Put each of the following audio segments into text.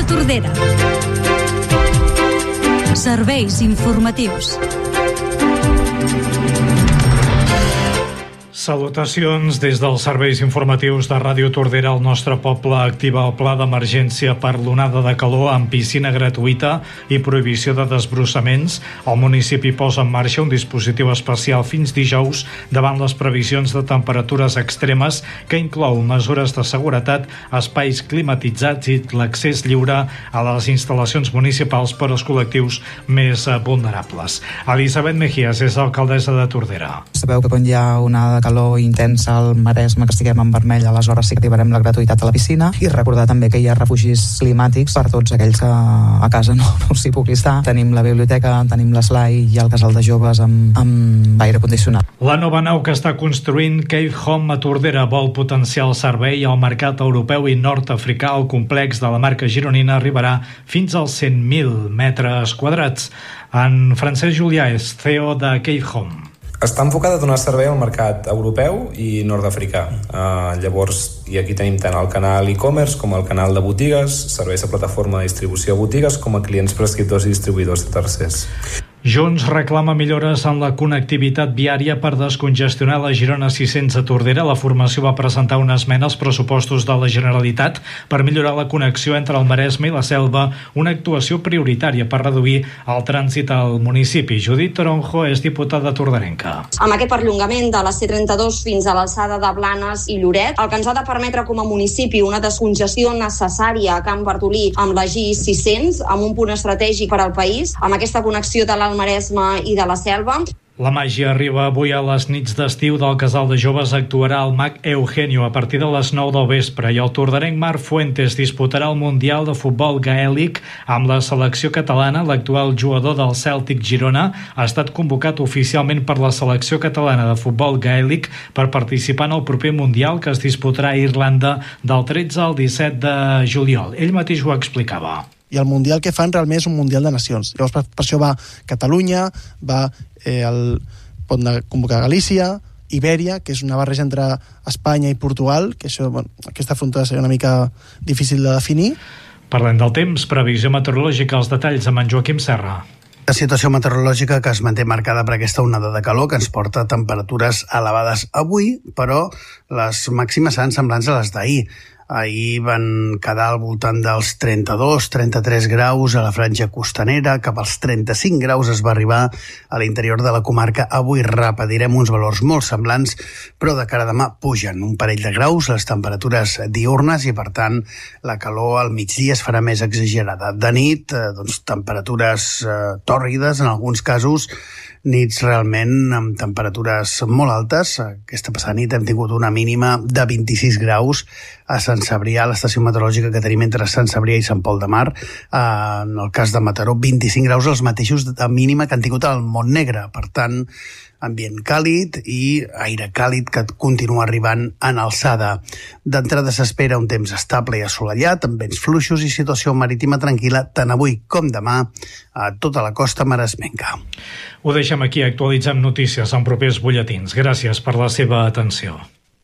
Ràdio Tordera. Serveis informatius. Salutacions des dels serveis informatius de Ràdio Tordera. El nostre poble activa el pla d'emergència per l'onada de calor amb piscina gratuïta i prohibició de desbrossaments. El municipi posa en marxa un dispositiu especial fins dijous davant les previsions de temperatures extremes que inclou mesures de seguretat, espais climatitzats i l'accés lliure a les instal·lacions municipals per als col·lectius més vulnerables. Elisabet Mejías és alcaldessa de Tordera. Sabeu que quan hi ha onada de calor intensa al Maresme, que estiguem en vermell, aleshores sí que activarem la gratuïtat a la piscina, i recordar també que hi ha refugis climàtics per tots aquells que a casa no s'hi pugui estar. Tenim la biblioteca, tenim l'eslai i el casal de joves amb aire condicionat. La nova nau que està construint Cave Home a Tordera vol potenciar el servei al mercat europeu i nord-africà. El complex de la marca gironina arribarà fins als 100.000 metres quadrats. En Francesc Julià és CEO de Cave Home. Està enfocada a donar servei al mercat europeu i nord-africà. Llavors, i aquí tenim tant el canal e-commerce com el canal de botigues, serveis de plataforma de distribució a botigues, com a clients prescriptors i distribuïdors de tercers. Junts reclama millores en la connectivitat viària per descongestionar la Girona 600 a Tordera. La formació va presentar una esmena als pressupostos de la Generalitat per millorar la connexió entre el Maresme i la Selva, una actuació prioritària per reduir el trànsit al municipi. Judit Toronjo és diputada torderenca. Amb aquest perllongament de la C32 fins a l'alçada de Blanes i Lloret, el que ens ha de permetre com a municipi una descongestió necessària a Can Bartolí amb la G600, amb un punt estratègic per al país, amb aquesta connexió de l'Alt Maresme i de la Selva. La màgia arriba avui a les nits d'estiu del Casal de Joves. Actuarà el mag Eugenio a partir de les 9 del vespre i el torderenc Marc Fuentes disputarà el Mundial de Futbol Gaèlic amb la selecció catalana. L'actual jugador del Celtic Girona ha estat convocat oficialment per la selecció catalana de futbol gaèlic per participar en el proper Mundial que es disputarà a Irlanda del 13 al 17 de juliol. Ell mateix ho explicava. I el Mundial que fan realment és un Mundial de Nacions. Llavors, per això va Catalunya, va pot convocar Galícia, Ibèria, que és una barreja entre Espanya i Portugal, que això, aquesta frontera seria una mica difícil de definir. Parlem del temps, previsió meteorològica, els detalls amb en Joaquim Serra. La situació meteorològica que es manté marcada per aquesta onada de calor que ens porta a temperatures elevades avui, però les màximes seran semblants a les d'ahir. Ahir van quedar al voltant dels 32-33 graus a la franja costanera, cap als 35 graus es va arribar a l'interior de la comarca. Avui repetirem uns valors molt semblants, però de cara a demà pugen un parell de graus les temperatures diurnes i, per tant, la calor al migdia es farà més exagerada. De nit, temperatures tòrrides, en alguns casos, nits realment amb temperatures molt altes. Aquesta passada nit hem tingut una mínima de 26 graus a Sant Cebrià, l'estació meteorològica que tenim entre Sant Cebrià i Sant Pol de Mar. En el cas de Mataró, 25 graus, els mateixos de mínima que han tingut al Montnegre. Per tant, ambient càlid i aire càlid que continua arribant en alçada. D'entrada s'espera un temps estable i assolellat, amb vents fluixos i situació marítima tranquil·la tant avui com demà a tota la costa maresmenca. Ho deixem aquí, actualitzem notícies en propers butlletins. Gràcies per la seva atenció.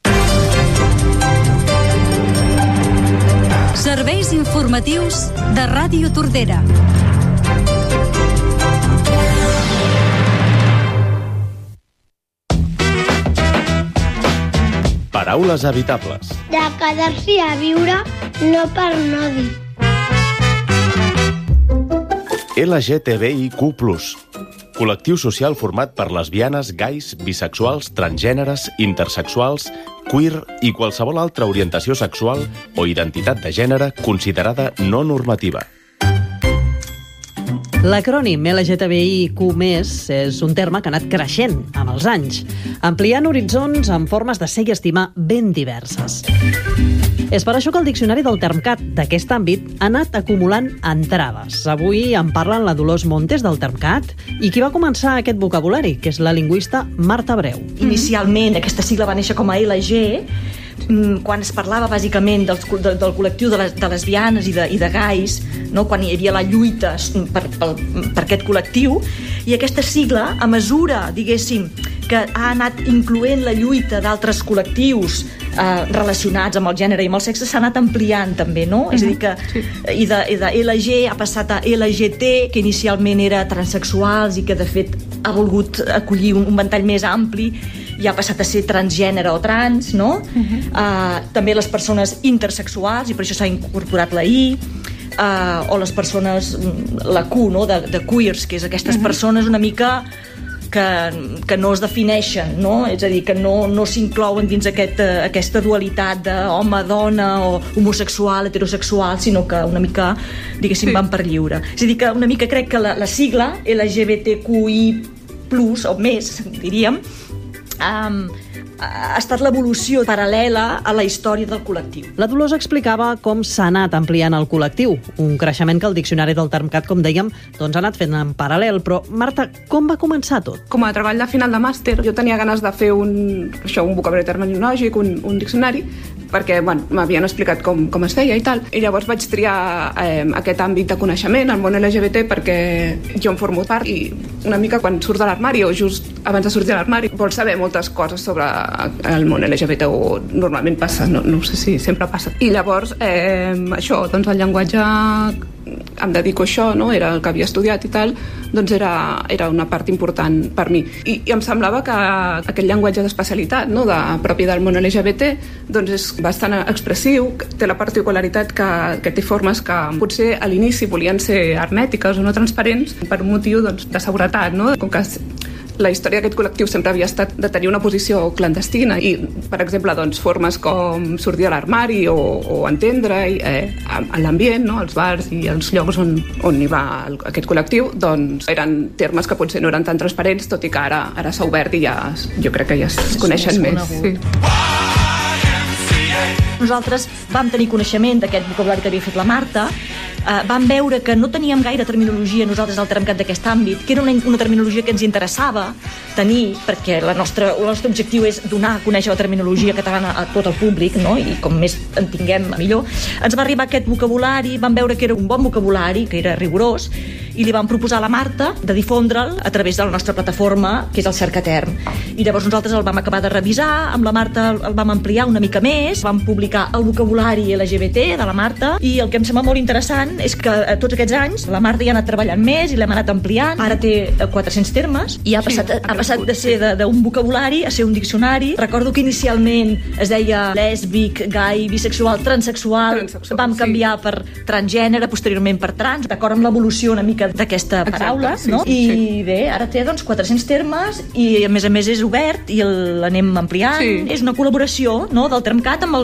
Serveis informatius de Ràdio Tordera. Paraules evitables. De quedar-s'hi a viure, no per no dir. LGTBIQ+, col·lectiu social format per lesbianes, gais, bisexuals, transgèneres, intersexuals, queer i qualsevol altra orientació sexual o identitat de gènere considerada no normativa. L'acrònim LGTBIQ+ és un terme que ha anat creixent amb els anys, ampliant horitzons en formes de ser i estimar ben diverses. És per això que el Diccionari del Termcat d'aquest àmbit ha anat acumulant entrades. Avui en parlen la Dolors Montes del Termcat i qui va començar aquest vocabulari, que és la lingüista Marta Breu. Inicialment aquesta sigla va néixer com a LG, quan es parlava bàsicament del col·lectiu de lesbianes i de gais, no? Quan hi havia la lluita per aquest col·lectiu, i aquesta sigla, a mesura, diguéssim, que ha anat incloent la lluita d'altres col·lectius relacionats amb el gènere i amb el sexe s'ha anat ampliant també, no? És a dir que i de LG ha passat a LGT, que inicialment era transsexuals i que de fet ha volgut acollir un ventall més ampli i ha passat a ser transgènere o trans, no? També les persones intersexuals, i per això s'ha incorporat la I, o les persones, la Q, no? de queers, que és aquestes persones una mica que no es defineixen, no? És a dir, que no s'inclouen dins aquesta dualitat d'home, dona o homosexual, heterosexual, sinó que una mica, diguéssim, van per lliure. És a dir, que una mica crec que la sigla LGBTQI+, o més, diríem, ha estat l'evolució paral·lela a la història del col·lectiu. La Dolors explicava com s'ha anat ampliant el col·lectiu, un creixement que el diccionari del Termcat, com dèiem, doncs ha anat fent en paral·lel. Però, Marta, com va començar tot? Com a treball de final de màster, jo tenia ganes de fer un vocabulari terminològic, un diccionari, perquè m'havien explicat com es feia i tal. I llavors vaig triar aquest àmbit de coneixement, el món LGBT, perquè jo en formo part i una mica quan surts de l'armari o just abans de sortir de l'armari vols saber moltes coses sobre el món LGBT, o normalment passa, no sé si sempre passa. I llavors això, doncs el llenguatge, em dedico a això, no? Era el que havia estudiat i tal, doncs era una part important per mi. I em semblava que aquest llenguatge d'especialitat, no? Propi del món LGBT, doncs és bastant expressiu, té la particularitat que té formes que potser a l'inici volien ser hermètiques o no transparents per un motiu de seguretat, no? Com que la història d'aquest col·lectiu sempre havia estat de tenir una posició clandestina i, per exemple, formes com sortir de l'armari o entendre l'ambient, no? Els bars i els llocs on hi va aquest col·lectiu, doncs eren termes que potser no eren tan transparents, tot i que ara s'ha obert i jo crec que ja es coneixen més. Sí. Nosaltres vam tenir coneixement d'aquest vocabulari que havia fet la Marta, vam veure que no teníem gaire terminologia nosaltres al Termcat d'aquest àmbit, que era una terminologia que ens interessava tenir, perquè el nostre objectiu és donar a conèixer la terminologia catalana a tot el públic, no? I com més en tinguem, millor. Ens va arribar aquest vocabulari, vam veure que era un bon vocabulari, que era rigorós, i li vam proposar a la Marta de difondre'l a través de la nostra plataforma, que és el Cercaterm. I llavors nosaltres el vam acabar de revisar, amb la Marta el vam ampliar una mica més, vam publicar el vocabulari LGBT de la Marta, i el que em sembla molt interessant és que tots aquests anys la Marta ja ha anat treballant més i l'hem anat ampliant. Ara té 400 termes i ha passat de ser d'un vocabulari a ser un diccionari. Recordo que inicialment es deia lèsbic, gai, bisexual, transsexual, vam canviar per transgènere, posteriorment per trans, d'acord amb l'evolució una mica d'aquesta paraula, no? I bé, ara té 400 termes i a més és obert i l'anem ampliant. És una col·laboració, no, del Termcat amb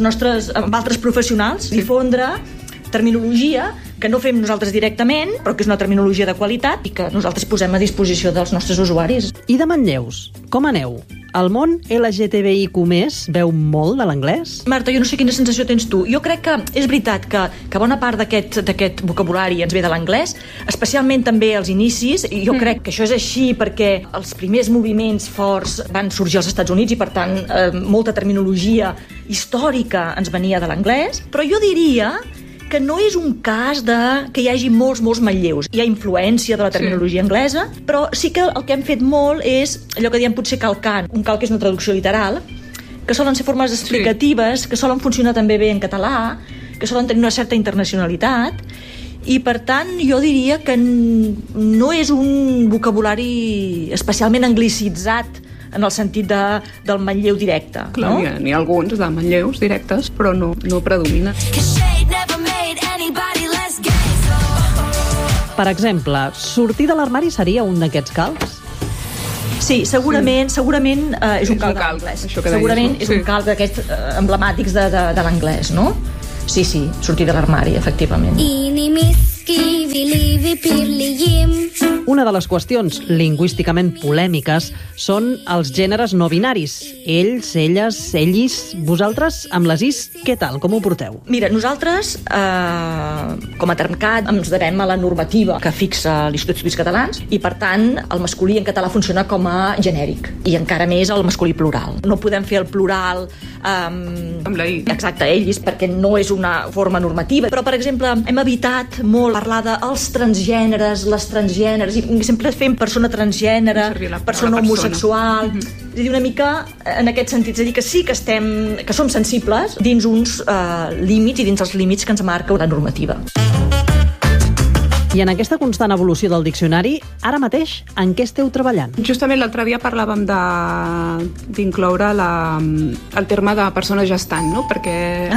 altres professionals, difondre terminologia que no fem nosaltres directament, però que és una terminologia de qualitat i que nosaltres posem a disposició dels nostres usuaris. I de Manlleus, com aneu? El món LGTBIQ+ veu molt de l'anglès? Marta, jo no sé quina sensació tens tu. Jo crec que és veritat que bona part d'aquest vocabulari ens ve de l'anglès, especialment també als inicis, i jo crec que això és així perquè els primers moviments forts van sorgir als Estats Units i, per tant, molta terminologia històrica ens venia de l'anglès, però jo diria que no és un cas que hi hagi molts Manlleus. Hi ha influència de la terminologia anglesa, però sí que el que hem fet molt és allò que diem potser calcant. Un calc és una traducció literal, que solen ser formes explicatives, que solen funcionar també bé en català, que solen tenir una certa internacionalitat, i per tant jo diria que no és un vocabulari especialment anglicitzat en el sentit del manlleu directe. Clar, no? N'hi ha alguns de manlleus directes, però no predomina. Per exemple, sortir de l'armari seria un d'aquests calcs? Sí, segurament és un calc de l'anglès. Segurament és un calc d'aquests emblemàtics de l'anglès, no? Sí, sortir de l'armari, efectivament. Una de les qüestions lingüísticament polèmiques són els gèneres no binaris. Ells, elles, ellis. Vosaltres, amb les is, què tal? Com ho porteu? Mira, nosaltres, com a Termcat, ens devem a la normativa que fixa l'Institut d'Estudis Catalans i, per tant, el masculí en català funciona com a genèric i encara més el masculí plural. No podem fer el plural amb la i. Exacte, ellis, perquè no és una forma normativa. Però, per exemple, hem evitat molt parlar de els transgèneres, les transgèneres, i sempre fem persona transgènere, persona homosexual... És a dir, una mica en aquest sentit, és a dir, que sí que som sensibles dins uns límits i dins els límits que ens marca la normativa. I en aquesta constant evolució del diccionari, ara mateix, en què esteu treballant? Justament l'altre dia parlàvem d'incloure el terme de persona gestant, no? Perquè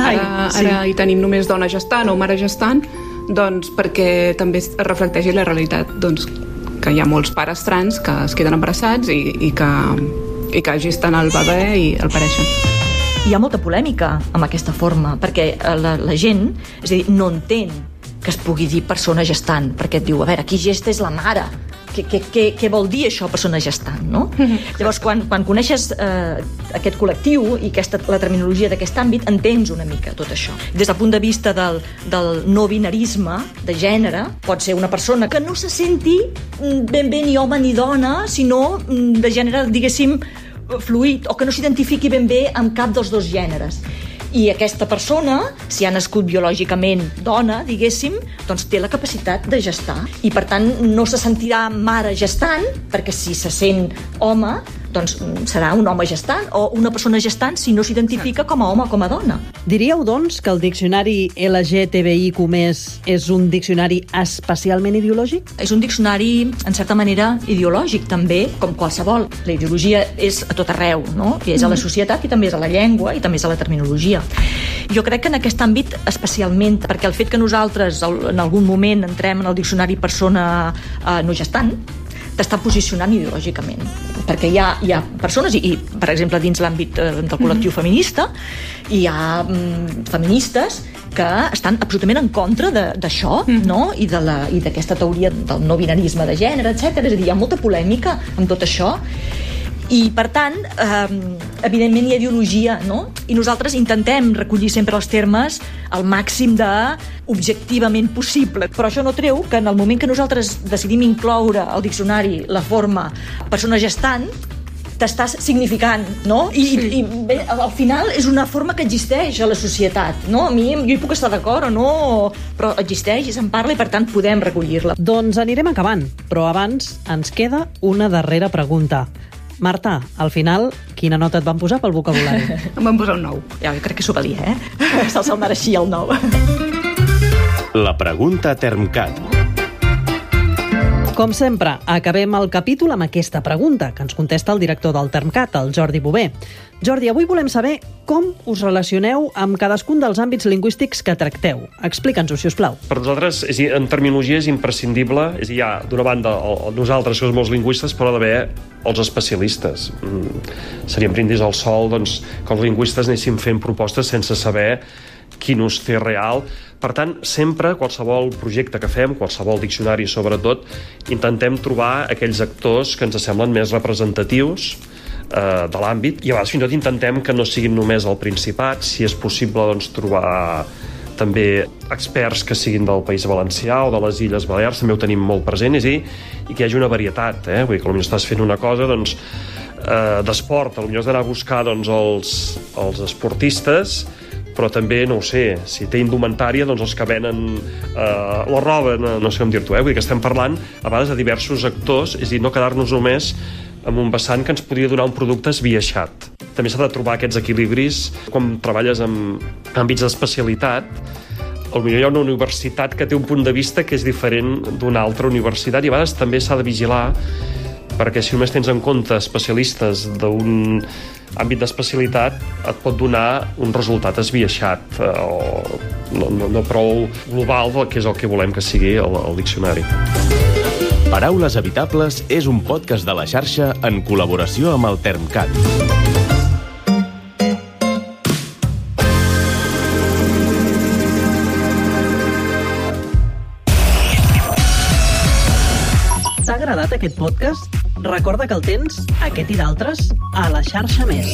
ara hi tenim només dona gestant o mare gestant, doncs perquè també es reflecteixi la realitat, doncs, que hi ha molts pares trans que es queden embarassats i que gesten el bebè i el pareixen. Hi ha molta polèmica amb aquesta forma, perquè la gent, és a dir, no entén que es pugui dir persona gestant, perquè et diu, a veure, qui gesta és la mare. Què vol dir això, persona gestant, no? Llavors, quan coneixes aquest col·lectiu i la terminologia d'aquest àmbit, entens una mica tot això. Des del punt de vista del no binarisme de gènere, pot ser una persona que no se senti ben bé ni home ni dona, sinó de gènere, diguéssim, fluid, o que no s'identifiqui ben bé amb cap dels dos gèneres. I aquesta persona, si ha nascut biològicament dona, diguéssim, doncs té la capacitat de gestar. I, per tant, no se sentirà mare gestant, perquè si se sent home, doncs serà un home gestant, o una persona gestant si no s'identifica com a home o com a dona. Diríeu, doncs, que el diccionari LGTBIQ+ és un diccionari especialment ideològic? És un diccionari, en certa manera, ideològic, també, com qualsevol. La ideologia és a tot arreu, no? I és a la societat, i també és a la llengua, i també és a la terminologia. Jo crec que en aquest àmbit especialment, perquè el fet que nosaltres en algun moment entrem en el diccionari persona no gestant, t'està posicionant ideològicament, perquè hi ha persones, i per exemple dins l'àmbit del col·lectiu feminista, hi ha feministes que estan absolutament en contra d'això, no? I d'aquesta teoria del no binarisme de gènere, etc. És a dir, hi ha molta polèmica amb tot això, i per tant, evidentment hi ha ideologia, no? I nosaltres intentem recollir sempre els termes al màxim objectivament possible, però això no treu que en el moment que nosaltres decidim incloure al diccionari la forma persona gestant, t'estàs significant, no? I bé, al final és una forma que existeix a la societat, no? A mi, jo hi puc estar d'acord o no, però existeix i se'n parla i per tant podem recollir-la. Doncs anirem acabant, però abans ens queda una darrera pregunta. Marta, al final, quina nota et van posar pel vocabulari? Em van posar un 9. Ja, jo crec que s'ho valia, Se'l mereixia el 9. La pregunta Termcat. Com sempre, acabem el capítol amb aquesta pregunta, que ens contesta el director del Termcat, el Jordi Bové. Jordi, avui volem saber com us relacioneu amb cadascun dels àmbits lingüístics que tracteu. Explica'ns-ho, si us plau. Per nosaltres, en terminologia és imprescindible, hi ha, d'una banda, nosaltres que som molts lingüistes, però ha d'haver els especialistes. Seria un brindis al sol, doncs, que els lingüistes anéssim fent propostes sense saber quin ús té real. Per tant, sempre, qualsevol projecte que fem, qualsevol diccionari sobretot, intentem trobar aquells actors que ens semblen més representatius de l'àmbit, i a vegades fins i tot intentem que no siguin només al Principat, si és possible doncs, trobar també experts que siguin del País Valencià o de les Illes Balears, també ho tenim molt present, és a dir, i que hi hagi una varietat, vull dir que potser estàs fent una cosa doncs, d'esport, potser has d'anar a buscar doncs, els esportistes, però també, no ho sé, si té indumentària, doncs els que venen la roba, no sé com dir-t'ho, vull dir que estem parlant a vegades de diversos actors, és a dir, no quedar-nos només amb un vessant que ens podria donar un producte esbiaixat. També s'ha de trobar aquests equilibris. Quan treballes en àmbits d'especialitat, potser hi ha una universitat que té un punt de vista que és diferent d'una altra universitat, i a vegades també s'ha de vigilar, perquè si només tens en compte especialistes d'un àmbit d'especialitat et pot donar un resultat esbiaixat o no prou global del que és el que volem que sigui el diccionari. Paraules Habitables és un podcast de la xarxa en col·laboració amb el Termcat. T'ha agradat aquest podcast? Recorda que el tens, aquest i d'altres, a la xarxa Més.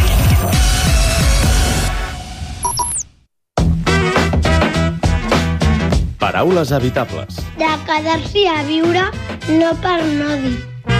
Paraules Habitables. De quedar-s'hi a viure, no per no dir.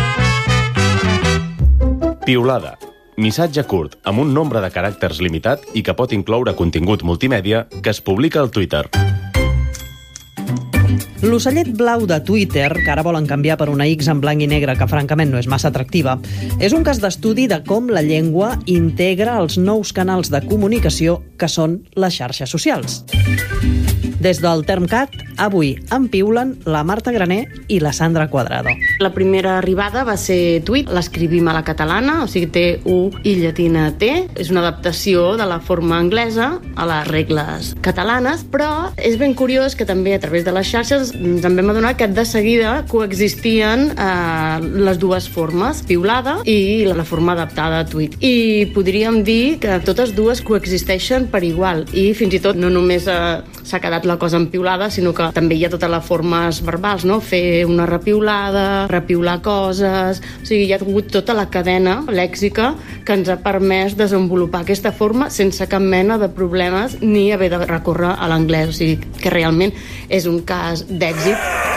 Piulada. Missatge curt amb un nombre de caràcters limitat i que pot incloure contingut multimèdia que es publica al Twitter. L'ocellet blau de Twitter, que ara volen canviar per una X en blanc i negre, que francament no és massa atractiva, és un cas d'estudi de com la llengua integra els nous canals de comunicació que són les xarxes socials. Des del Termcat, avui en piulen la Marta Graner i la Sandra Cuadrado. La primera arribada va ser Tweet, l'escrivim a la catalana, o sigui, té U i llatina T. És una adaptació de la forma anglesa a les regles catalanes, però és ben curiós que també a través de les xarxes ens en vam adonar que de seguida coexistien les dues formes, piulada i la forma adaptada a Tweet. I podríem dir que totes dues coexisteixen per igual, i fins i tot no només s'ha quedat la cosa empiulada, sinó que també hi ha totes les formes verbals, no? Fer una repiulada, repiular coses... O sigui, hi ha hagut tota la cadena lèxica que ens ha permès desenvolupar aquesta forma sense cap mena de problemes ni haver de recórrer a l'anglès. O sigui, que realment és un cas d'èxit.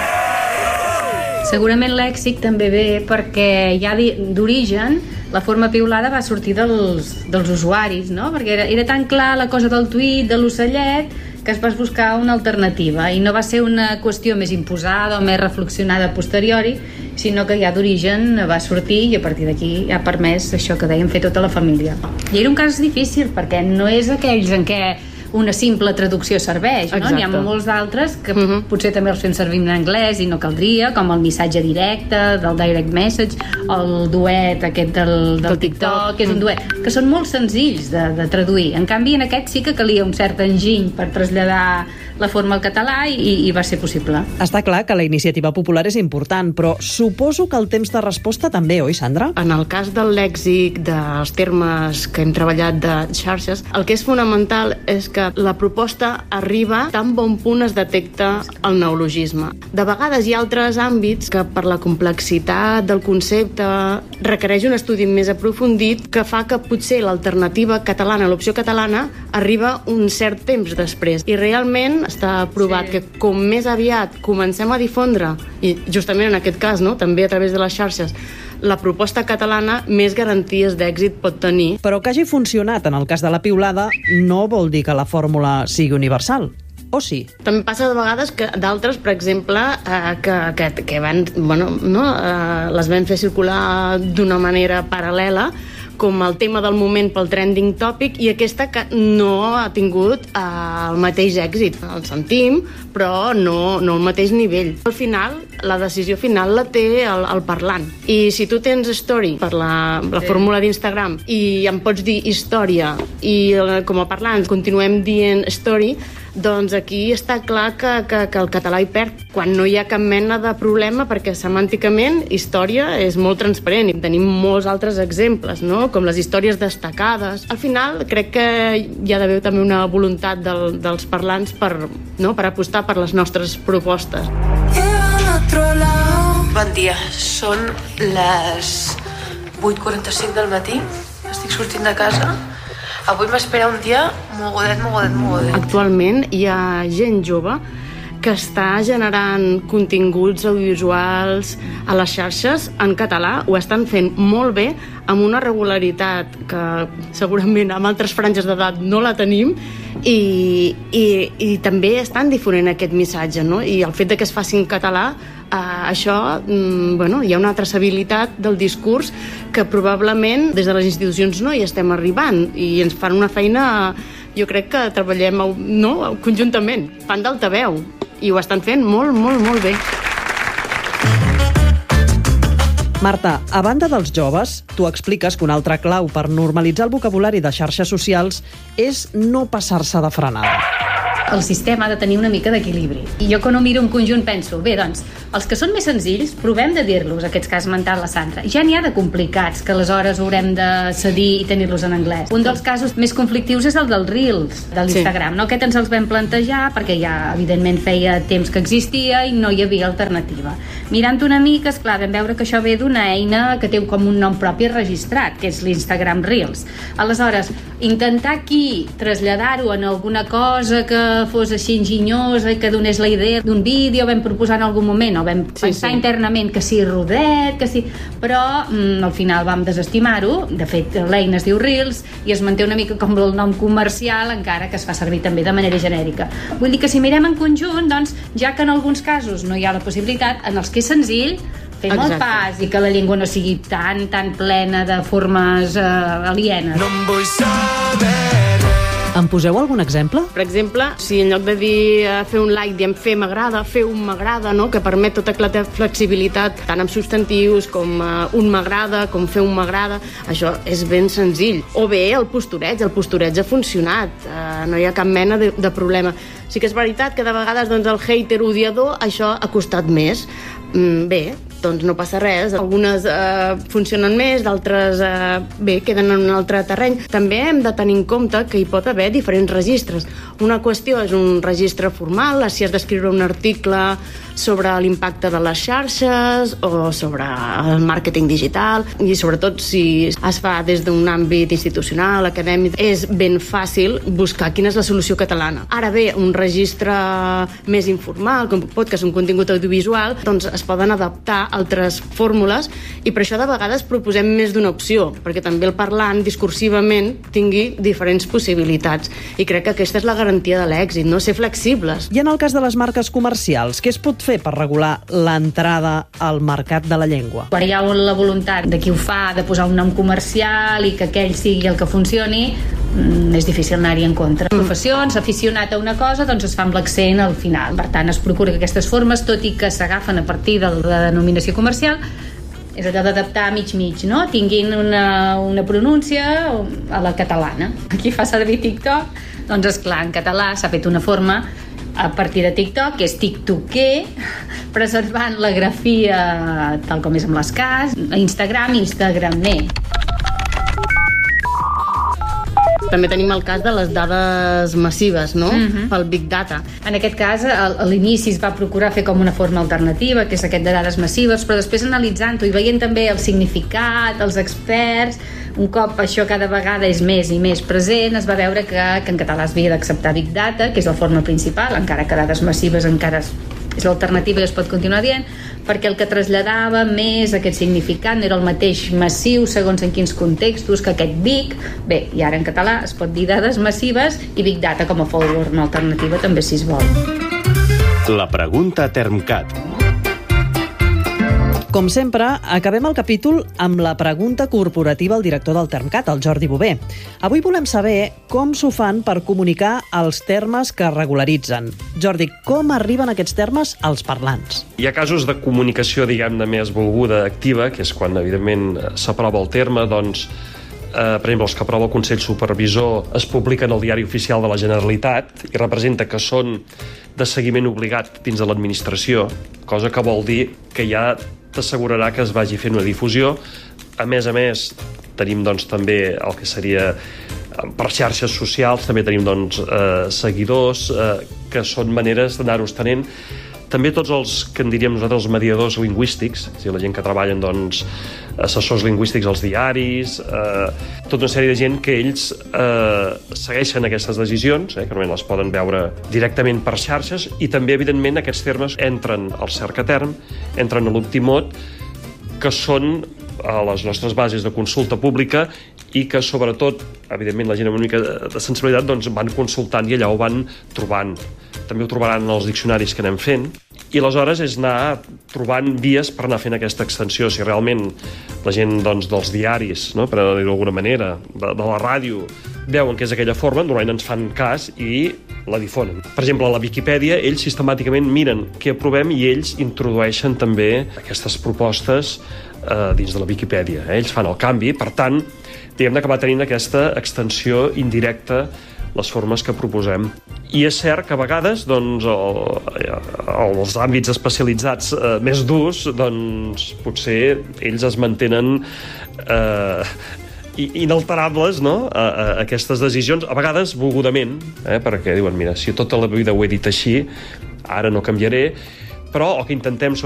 Segurament l'èxit també ve perquè ja d'origen la forma piulada va sortir dels usuaris, no? Perquè era tan clar la cosa del tuit, de l'ocellet, que es va buscar una alternativa i no va ser una qüestió més imposada o més reflexionada a posteriori, sinó que ja d'origen va sortir i a partir d'aquí ha permès això que dèiem fer tota la família. I era un cas difícil perquè no és aquells en què una simple traducció serveix, no? N'hi ha molts d'altres que potser també els fem servir en anglès i no caldria, com el missatge directe, del direct message, el duet aquest del TikTok, que és un duet, que són molt senzills de traduir. En canvi, en aquest sí que calia un cert enginy per traslladar la forma al català i va ser possible. Està clar que la iniciativa popular és important, però suposo que el temps de resposta també, oi, Sandra? En el cas del lèxic, dels termes que hem treballat de xarxes, el que és fonamental és que la proposta arriba tan bon punt es detecta el neologisme. De vegades hi ha altres àmbits que per la complexitat del concepte requereix un estudi més aprofundit que fa que potser l'alternativa catalana, l'opció catalana, arriba un cert temps després. I realment està provat que com més aviat comencem a difondre, i justament en aquest cas, no, també a través de les xarxes, la proposta catalana, més garanties d'èxit pot tenir. Però que hagi funcionat en el cas de la piulada no vol dir que la fórmula sigui universal. O sí? També passa de vegades que d'altres, per exemple, que van, les van fer circular d'una manera paral·lela, com el tema del moment pel trending topic, i aquesta que no ha tingut el mateix èxit. El sentim, però no el mateix nivell. Al final, la decisió final la té el parlant. I si tu tens story per la fórmula d'Instagram i em pots dir història i com a parlants continuem dient story, doncs aquí està clar que el català hi perd quan no hi ha cap mena de problema, perquè semànticament història és molt transparent i tenim molts altres exemples, no? Com les històries destacades. Al final crec que hi ha d'haver també una voluntat dels parlants per apostar per les nostres propostes. Bon dia, són les 8:45 del matí, estic sortint de casa. Avui m'espera un dia mogodet. Actualment hi ha gent jove que està generant continguts audiovisuals a les xarxes en català, ho estan fent molt bé, amb una regularitat que segurament amb altres franges d'edat no la tenim, i també estan difonent aquest missatge, no? I el fet que es faci en català, això, hi ha una traçabilitat del discurs que probablement des de les institucions no hi estem arribant, i ens fan una feina, jo crec que treballem conjuntament, fan d'altaveu i ho estan fent molt, molt, molt bé. Marta, a banda dels joves, tu expliques que una altra clau per normalitzar el vocabulari de xarxes socials és no passar-se de frenada. El sistema ha de tenir una mica d'equilibri. I jo quan ho miro en conjunt penso, bé, doncs, els que són més senzills, provem de dir-los, aquests que has esmentat la Sandra. Ja n'hi ha de complicats, que aleshores haurem de cedir i tenir-los en anglès. Un dels casos més conflictius és el dels Reels, de l'Instagram. No? Aquest ens els vam plantejar perquè ja, evidentment, feia temps que existia i no hi havia alternativa. Mirant una mica, esclar, vam veure que això ve d'una eina que té com un nom propi registrat, que és l'Instagram Reels. Aleshores, intentar aquí traslladar-ho en alguna cosa que fos així enginyosa i que donés la idea d'un vídeo, vam proposar en algun moment, o vam pensar internament que sí rodet, que sí, però al final vam desestimar-ho. De fet, l'eina es diu Reels i es manté una mica com el nom comercial, encara que es fa servir també de manera genèrica. Vull dir que si mirem en conjunt, doncs, ja que en alguns casos no hi ha la possibilitat, en els que és senzill, fem el pas i que la llengua no sigui tan plena de formes alienes. No em vull saber. Em poseu algun exemple? Per exemple, si en lloc de dir fer un like diem fer m'agrada, fer un m'agrada, no? Que permet tota la flexibilitat tant amb substantius com un m'agrada, com fer un m'agrada, això és ben senzill. O bé el postureig ha funcionat, no hi ha cap mena de problema. Sí que és veritat que de vegades el hater odiador això ha costat més. Bé, doncs no passa res. Algunes funcionen més, d'altres queden en un altre terreny. També hem de tenir en compte que hi pot haver diferents registres. Una qüestió és un registre formal, si has d'escriure un article sobre l'impacte de les xarxes o sobre el màrqueting digital, i sobretot si es fa des d'un àmbit institucional, acadèmic, és ben fàcil buscar quina és la solució catalana. Ara bé, un registre més informal, com podcast, un contingut audiovisual, doncs es poden adaptar altres fórmules i per això de vegades proposem més d'una opció, perquè també el parlant discursivament tingui diferents possibilitats, i crec que aquesta és la garantia de l'èxit, no? Ser flexibles. I en el cas de les marques comercials, què es pot fer per regular l'entrada al mercat de la llengua? Quan hi ha la voluntat de qui ho fa de posar un nom comercial i que aquell sigui el que funcioni, és difícil anar-hi en contra. Professions, aficionat a una cosa, doncs es fa amb l'accent al final. Per tant, es procura que aquestes formes, tot i que s'agafen a partir de la denominació comercial, és allò d'adaptar mig, no? Tinguin una pronúncia a la catalana. Aquí fa servir TikTok, doncs esclar, en català s'ha fet una forma a partir de TikTok, que és tiktoker, preservant la grafia tal com és amb les cas, a Instagramer. També tenim el cas de les dades massives, no? Pel Big Data. En aquest cas, a l'inici es va procurar fer com una forma alternativa, que és aquest de dades massives, però després analitzant-ho i veient també el significat, els experts, un cop això cada vegada és més i més present, es va veure que en català es havia d'acceptar Big Data, que és la forma principal, encara que dades massives encara és l'alternativa i es pot continuar dient, perquè el que traslladava més aquest significat era el mateix massiu segons en quins contextos que aquest big. Bé, i ara en català es pot dir dades massives i Big Data com a forma alternativa també, si es vol. La pregunta Termcat. Com sempre, acabem el capítol amb la pregunta corporativa al director del Termcat, el Jordi Bové. Avui volem saber com s'ho fan per comunicar els termes que regularitzen. Jordi, com arriben aquests termes als parlants? Hi ha casos de comunicació, diguem-ne, més volguda, activa, que és quan, evidentment, s'aprova el terme, doncs, per exemple, els que aprova el Consell Supervisor es publiquen al Diari Oficial de la Generalitat i representa que són de seguiment obligat dins de l'administració, cosa que vol dir que ja t'assegurarà que es vagi fent una difusió. A més, tenim doncs, també el que seria per xarxes socials, també tenim doncs, seguidors, que són maneres d'anar-ho estenent. També tots els que en diríem nosaltres els mediadors lingüístics, és a dir, la gent que treballen, doncs, assessors lingüístics als diaris, tota una sèrie de gent que ells segueixen aquestes decisions, que normalment les poden veure directament per xarxes, i també, evidentment, aquests termes entren al cercaterm, entren a l'Optimot, que són a les nostres bases de consulta pública i que, sobretot, evidentment, la gent amb una mica de sensibilitat doncs, van consultant i allà ho van trobant. També ho trobaran en els diccionaris que anem fent. I aleshores és anar trobant vies per anar fent aquesta extensió. Si realment la gent doncs, dels diaris, no, per dir-ho d'alguna manera, de la ràdio, veuen que és aquella forma, normalment ens fan cas i la difonen. Per exemple, a la Viquipèdia, ells sistemàticament miren què aprovem i ells introdueixen també aquestes propostes dins de la Viquipèdia. Ells fan el canvi, per tant, diguem d'acabar tenint aquesta extensió indirecta les formes que proposem. I és cert que a vegades doncs, els àmbits especialitzats més durs, doncs, potser ells es mantenen inalterables, no? A aquestes decisions, a vegades volgudament, perquè diuen, mira, si tota la vida ho he dit així, ara no canviaré, però el que intentem